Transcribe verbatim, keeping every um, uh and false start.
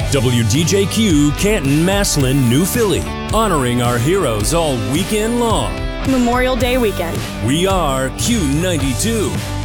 W D J Q, Canton, Massillon, New Philly. Honoring our heroes all weekend long. Memorial Day weekend. We are Q ninety-two.